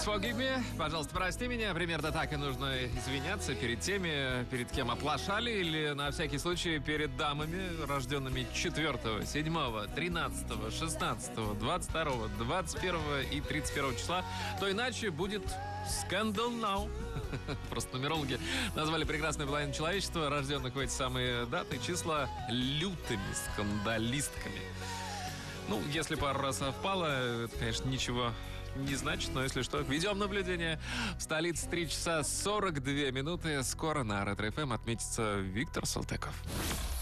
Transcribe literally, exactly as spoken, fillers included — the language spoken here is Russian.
Please forgive me. Пожалуйста, прости меня. Примерно так и нужно извиняться перед теми, перед кем оплошали, или на всякий случай перед дамами, рожденными четвёртого, седьмого, тринадцатого, шестнадцатого, двадцать второго, двадцать первого и тридцать первого числа. То иначе будет Scandal Now. Просто нумерологи назвали прекрасную половину человечества, рожденных в эти самые даты, числа, лютыми скандалистками. Ну, если пару раз совпало, это, конечно, ничего не значит, но если что, ведем наблюдение. В столице три часа сорок две минуты. Скоро на Ретро-ФМ отметится Виктор Салтыков.